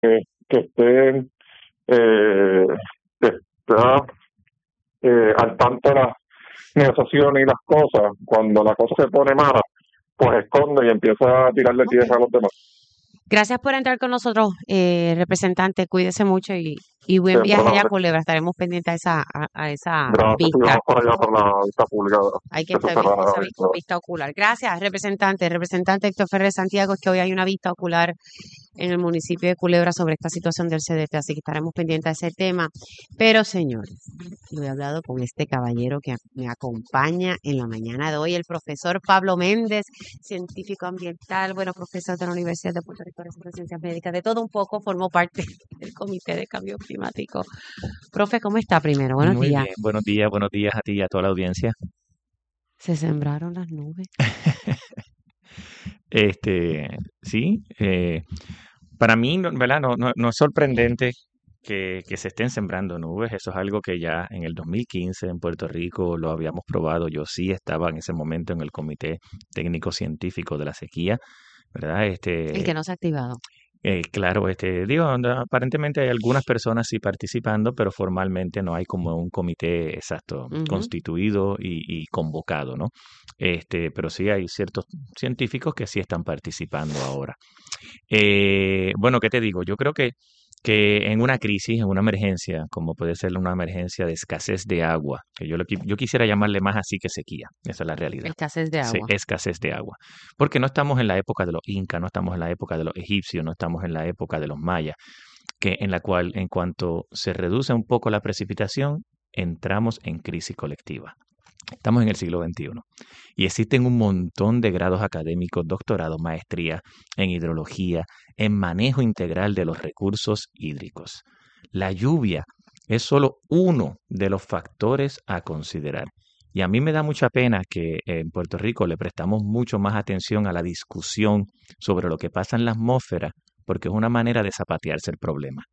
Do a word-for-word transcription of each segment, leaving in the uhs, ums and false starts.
que, que estén eh, que está eh, al tanto de las negociaciones y las cosas. Cuando la cosa se pone mala, pues esconde y empieza a tirarle Ok. tierra a los demás. Gracias por entrar con nosotros, eh, representante. Cuídese mucho y, y buen Siempre viaje allá a la Culebra. Estaremos pendientes a esa, a, a esa gracias y vista. vamos para allá para la vista pública Hay que que se estar será esa vi- vista. vista ocular. Gracias, representante. Representante Héctor Ferrer Santiago, es que hoy hay una vista ocular en el municipio de Culebra sobre esta situación del C D T, así que estaremos pendientes a ese tema. Pero, señores, yo he hablado con este caballero que me acompaña en la mañana de hoy, el profesor Pablo Méndez, científico ambiental, bueno, profesor de la Universidad de Puerto Rico de Ciencias Médicas, de todo un poco, formó parte del Comité de Cambio Climático. Profe, ¿cómo está primero? Buenos Muy días. bien, buenos días, buenos días a ti y a toda la audiencia. Se sembraron las nubes. Este, sí, eh, para mí, no- ¿verdad? No, no, no es sorprendente que, que se estén sembrando nubes. Eso es algo que ya en el dos mil quince en Puerto Rico lo habíamos probado. Yo sí estaba en ese momento en el Comité Técnico Científico de la Sequía, ¿verdad? El Este, que no se ha activado. Eh, claro, este, digo, anda, aparentemente hay algunas personas sí participando, pero formalmente no hay como un comité exacto Ujú. constituido y, y convocado, ¿no? Este, pero sí hay ciertos científicos que sí están participando ahora. Eh, bueno, ¿qué te digo? Yo creo que, que en una crisis, en una emergencia, como puede ser una emergencia de escasez de agua, que yo, lo qui- yo quisiera llamarle más así que sequía, esa es la realidad. Escasez de Sí, agua. escasez de agua. Porque no estamos en la época de los incas, no estamos en la época de los egipcios, no estamos en la época de los mayas, que en la cual en cuanto se reduce un poco la precipitación, entramos en crisis colectiva. Estamos en el siglo veintiuno y existen un montón de grados académicos, doctorados, maestrías en hidrología, en manejo integral de los recursos hídricos. La lluvia es solo uno de los factores a considerar. Y a mí me da mucha pena que en Puerto Rico le prestamos mucho más atención a la discusión sobre lo que pasa en la atmósfera, porque es una manera de zapatearse el problema.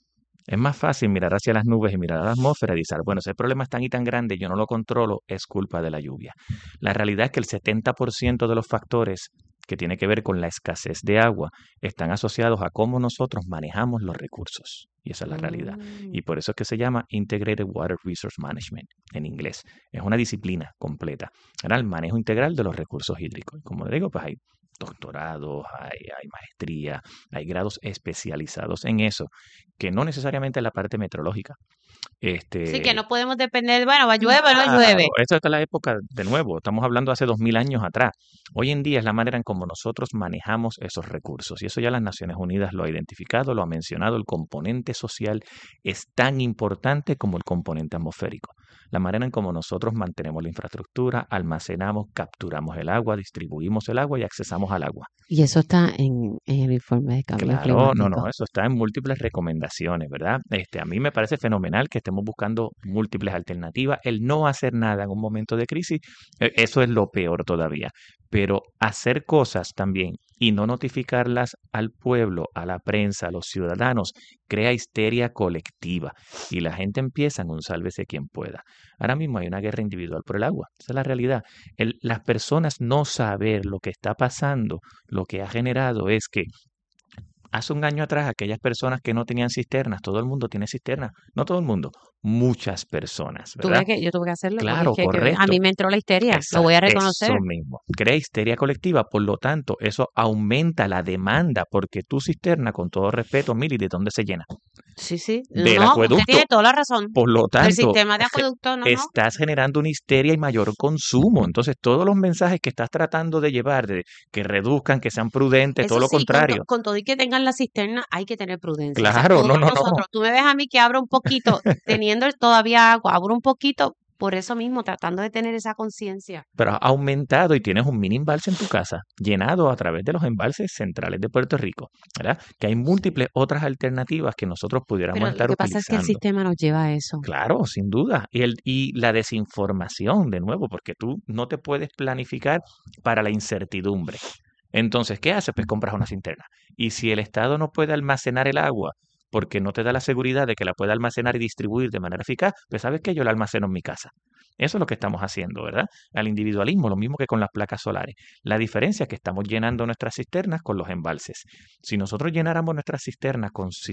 Es más fácil mirar hacia las nubes y mirar a la atmósfera y decir, bueno, ese problema es tan y tan grande, yo no lo controlo, es culpa de la lluvia. La realidad es que el setenta por ciento de los factores que tiene que ver con la escasez de agua están asociados a cómo nosotros manejamos los recursos. Y esa es la realidad. Mm. Y por eso es que se llama Integrated Water Resource Management en inglés. Es una disciplina completa. Era el manejo integral de los recursos hídricos. Y como digo, pues hay doctorados, hay, hay maestría, hay grados especializados en eso, que no necesariamente es la parte meteorológica. Este, Sí, que no podemos depender, bueno, va llueve o no Claro, llueve. esto está en la época, de nuevo, estamos hablando hace dos mil años atrás. Hoy en día es la manera en cómo nosotros manejamos esos recursos. Y eso ya las Naciones Unidas lo ha identificado, lo ha mencionado. El componente social es tan importante como el componente atmosférico. La manera en cómo nosotros mantenemos la infraestructura, almacenamos, capturamos el agua, distribuimos el agua y accesamos al agua. Y eso está en, en el informe de cambio Claro, no, climático. no, eso está en múltiples recomendaciones, ¿verdad? Este, a mí me parece fenomenal que estemos buscando múltiples alternativas. El no hacer nada en un momento de crisis, eh, eso es lo peor todavía. Pero hacer cosas también y no notificarlas al pueblo, a la prensa, a los ciudadanos, crea histeria colectiva y la gente empieza en un sálvese quien pueda. Ahora mismo hay una guerra individual por el agua, esa es la realidad. El- las personas no saber lo que está pasando, lo que ha generado es que hace un año atrás, aquellas personas que no tenían cisternas, todo el mundo tiene cisternas, no todo el mundo, muchas personas, ¿verdad? Tuve que, yo tuve que hacerlo porque es Claro, que, que a correcto. mí me entró la histeria, lo Esa, voy a eso reconocer. mismo. Crea histeria colectiva, por lo tanto, eso aumenta la demanda, porque tu cisterna, con todo respeto, Mili, ¿de dónde se llena? Sí, sí, Del no, usted acueducto. tiene toda la razón. Por lo El tanto, sistema de ge- acueducto, no, no. estás generando una histeria y mayor consumo. Entonces, todos los mensajes que estás tratando de llevar, de que reduzcan, que sean prudentes, todo Eso lo sí, con, to- contrario. con todo y que tengan la cisterna, hay que tener prudencia. O sea, Claro, todos no, no, no. nosotros, tú me ves a mí que abro un poquito, teniendo todavía agua, abro un poquito, por eso mismo, tratando de tener esa conciencia. Pero ha aumentado y tienes un mini embalse en tu casa, llenado a través de los embalses centrales de Puerto Rico, ¿verdad? Que hay Sí. múltiples otras alternativas que nosotros pudiéramos Pero lo estar que pasa es que el utilizando. sistema nos lleva a eso. Claro, sin duda. Y, el, y la desinformación, de nuevo, porque tú no te puedes planificar para la incertidumbre. Entonces, ¿qué haces? Pues compras una cisterna. Y si el Estado no puede almacenar el agua porque no te da la seguridad de que la pueda almacenar y distribuir de manera eficaz, pues sabes que yo la almaceno en mi casa. Eso es lo que estamos haciendo, ¿verdad? Al individualismo, lo mismo que con las placas solares. La diferencia es que estamos llenando nuestras cisternas con los embalses. Si nosotros llenáramos nuestras cisternas con